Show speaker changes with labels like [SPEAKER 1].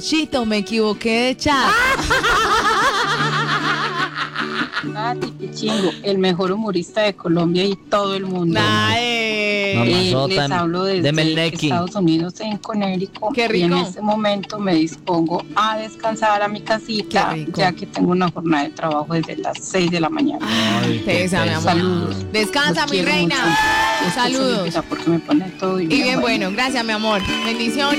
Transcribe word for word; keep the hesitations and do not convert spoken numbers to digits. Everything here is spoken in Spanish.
[SPEAKER 1] Chito, me equivoqué de chat.
[SPEAKER 2] Nati, qué chingo, el mejor humorista de Colombia y todo el mundo.
[SPEAKER 1] Ay.
[SPEAKER 3] No,
[SPEAKER 2] Eh,
[SPEAKER 3] Mazota,
[SPEAKER 2] les hablo desde
[SPEAKER 3] deme el neki.
[SPEAKER 2] Estados Unidos, en Connecticut.
[SPEAKER 1] Qué rico.
[SPEAKER 2] Y en este momento me dispongo a descansar a mi casita,
[SPEAKER 1] Qué rico.
[SPEAKER 2] ya que tengo una jornada de trabajo desde las seis de la mañana.
[SPEAKER 3] Ay,
[SPEAKER 1] Te
[SPEAKER 3] qué
[SPEAKER 1] desea, mi amor.
[SPEAKER 3] pesado.
[SPEAKER 2] Saludos.
[SPEAKER 1] Descansa,
[SPEAKER 2] Los
[SPEAKER 1] mi
[SPEAKER 2] quiero
[SPEAKER 1] reina.
[SPEAKER 2] mucho. Escucho
[SPEAKER 1] Saludos.
[SPEAKER 2] música porque me pone todo y
[SPEAKER 1] Y bien bueno, gracias, mi amor. Bendiciones.